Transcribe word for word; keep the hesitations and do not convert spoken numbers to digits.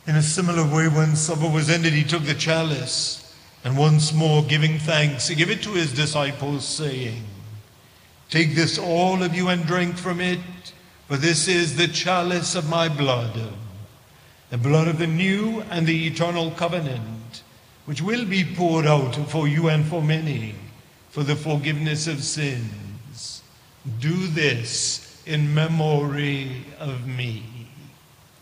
In a similar way, when supper was ended, he took the chalice, and once more giving thanks, he gave it to his disciples, saying, "Take this, all of you, and drink from it, for this is the chalice of my blood, the blood of the new and the eternal covenant, which will be poured out for you and for many, for the forgiveness of sins. Do this in memory of me."